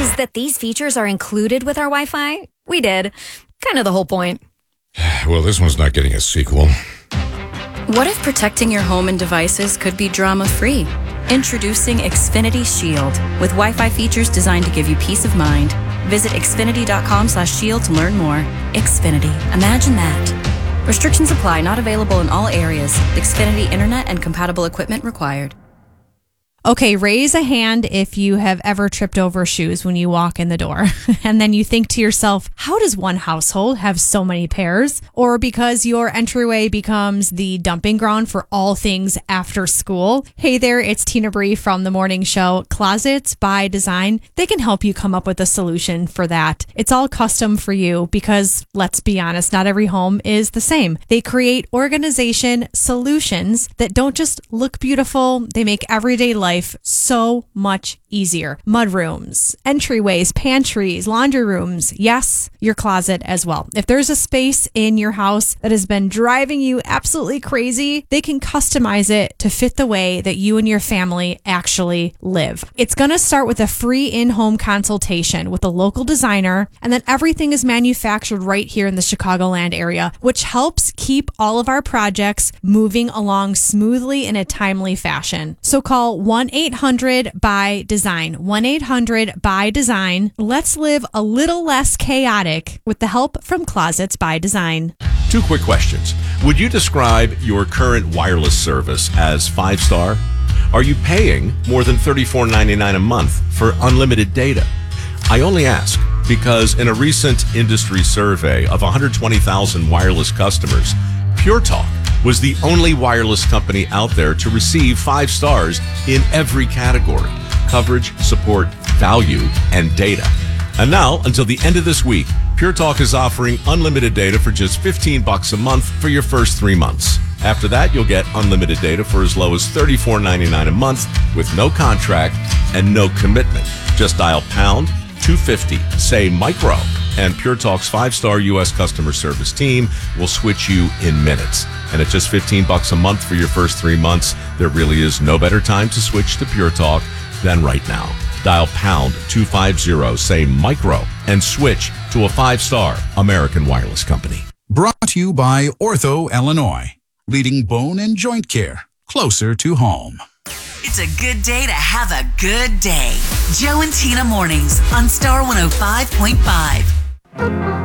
is that these features are included with our Wi-Fi. We did. Kind of the whole point. Well, this one's not getting a sequel. What if protecting your home and devices could be drama-free? Introducing Xfinity Shield with Wi-Fi features designed to give you peace of mind. Visit xfinity.com/shield to learn more. Xfinity. Imagine that. Restrictions apply. Not available in all areas. Xfinity Internet and compatible equipment required. Okay, raise a hand if you have ever tripped over shoes when you walk in the door. And then you think to yourself, how does one household have so many pairs? Or because your entryway becomes the dumping ground for all things after school. Hey there, it's Tina Bree from the morning show Closets by Design. They can help you come up with a solution for that. It's all custom for you because, let's be honest, not every home is the same. They create organization solutions that don't just look beautiful, they make everyday life so much easier. Mudrooms, entryways, pantries, laundry rooms, yes, your closet as well. If there's a space in your house that has been driving you absolutely crazy, they can customize it to fit the way that you and your family actually live. It's going to start with a free in-home consultation with a local designer, and then everything is manufactured right here in the Chicagoland area, which helps keep all of our projects moving along smoothly in a timely fashion. So call 1-800-BY-DESIGN. 1-800-BY-DESIGN. Let's live a little less chaotic with the help from Closets by Design. 2 quick questions. Would you describe your current wireless service as 5-star? Are you paying more than $34.99 a month for unlimited data? I only ask because in a recent industry survey of 120,000 wireless customers, Pure Talk was the only wireless company out there to receive 5 stars in every category: coverage, support, value, and data. And now, until the end of this week, Pure Talk is offering unlimited data for just $15 a month for your first 3 months. After that, you'll get unlimited data for as low as $34.99 a month with no contract and no commitment. Just dial pound 250, say micro, and Pure Talk's 5-star U.S. customer service team will switch you in minutes. And at just $15 a month for your first 3 months, there really is no better time to switch to Pure Talk than right now. Dial pound 250, say micro, and switch to a 5-star American wireless company. Brought to you by Ortho, Illinois. Leading bone and joint care closer to home. It's a good day to have a good day. Joe and Tina mornings on Star 105.5.